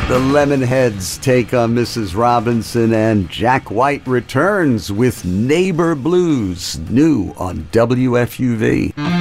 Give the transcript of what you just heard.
The Lemonheads take on Mrs. Robinson, and Jack White returns with Neighbor Blues, new on WFUV.